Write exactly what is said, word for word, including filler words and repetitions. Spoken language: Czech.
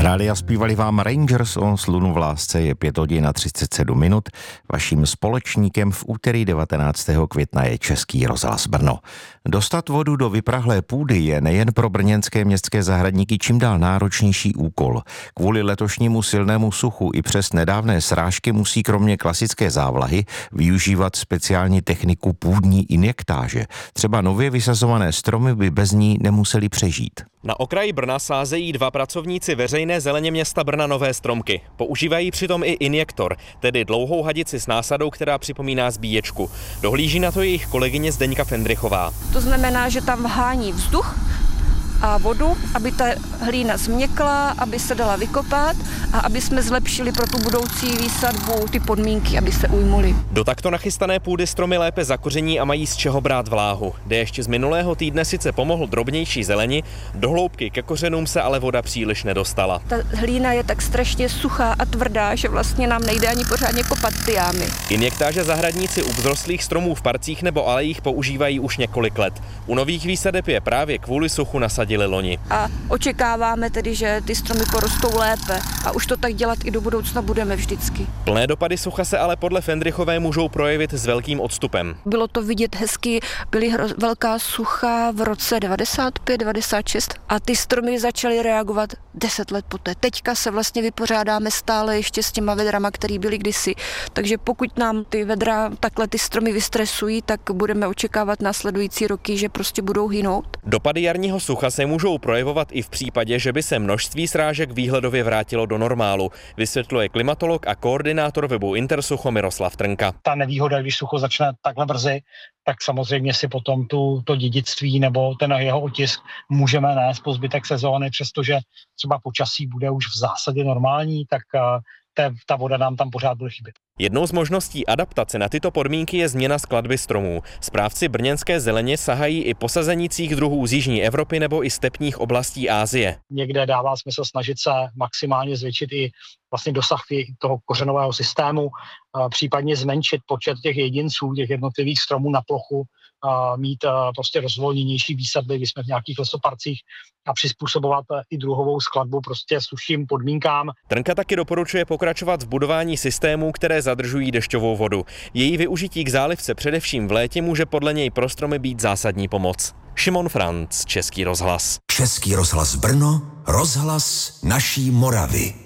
Hráli a zpívali vám Rangers o Slunu v lásce. Je pět hodin a třicet sedm minut. Vaším společníkem v úterý devatenáctého května je Český rozhlas Brno. Dostat vodu do vyprahlé půdy je nejen pro brněnské městské zahradníky čím dál náročnější úkol. Kvůli letošnímu silnému suchu i přes nedávné srážky musí kromě klasické závlahy využívat speciální techniku půdní injektáže. Třeba nově vysazované stromy by bez ní nemuseli přežít. Na okraji Brna sázejí dva pracovníci veřejné zeleně města Brna nové stromky. Používají přitom i injektor, tedy dlouhou hadici s násadou, která připomíná zbíječku. Dohlíží na to jejich kolegyně Zdeňka Fendrichová. To znamená, že tam vhání vzduch a vodu, aby ta hlína změkla, aby se dala vykopat a aby jsme zlepšili pro tu budoucí výsadbu ty podmínky, aby se ujmuly. Do takto nachystané půdy stromy lépe zakoření a mají z čeho brát vláhu. Déšť z minulého týdne sice pomohl drobnější zeleni, do hloubky ke kořenům se ale voda příliš nedostala. Ta hlína je tak strašně suchá a tvrdá, že vlastně nám nejde ani pořádně kopat ty jámy. Injektáže zahradníci u vzrostlých stromů v parcích nebo alejích používají už několik let. U nových výsadeb je právě kvůli suchu nasadili loni. A očekáváme tedy, že ty stromy porostou lépe a už to tak dělat i do budoucna budeme vždycky. Plné dopady sucha se ale podle Fendrichové můžou projevit s velkým odstupem. Bylo to vidět hezky, byly hro, velká sucha v roce devadesát pět devadesát šest a ty stromy začaly reagovat deset let poté. Teďka se vlastně vypořádáme stále ještě s těma vedrama, které byly kdysi. Takže pokud nám ty vedra takhle ty stromy vystresují, tak budeme očekávat následující roky, že prostě budou hynout. Dopady jarního sucha se můžou projevovat i v případě, že by se množství srážek výhledově vrátilo do normálu, vysvětluje klimatolog a koordinátor webu Intersucho Miroslav Trnka. Ta nevýhoda, když sucho začne takhle brzy, tak samozřejmě si potom tu, to dědictví nebo ten jeho otisk můžeme nést po zbytek sezóny, přestože třeba počasí bude už v zásadě normální, tak te, ta voda nám tam pořád bude chybět. Jednou z možností adaptace na tyto podmínky je změna skladby stromů. Správci brněnské zeleně sahají i po sazenicích druhů z jižní Evropy nebo i stepních oblastí Asie. Někde dává smysl snažit se maximálně zvětšit i vlastně dosah toho kořenového systému, případně zmenšit počet těch jedinců, těch jednotlivých stromů na plochu, mít prostě rozvolněnější výsadby, když jsme v nějakých lesoparcích a přizpůsobovat i druhovou skladbu prostě suším podmínkám. Trnka taky doporučuje pokračovat v budování systémů, které zadržují dešťovou vodu. Její využití k zálivce především v létě může podle něj pro stromy být zásadní pomoc. Šimon Franc, Český rozhlas. Český rozhlas Brno, rozhlas naší Moravy.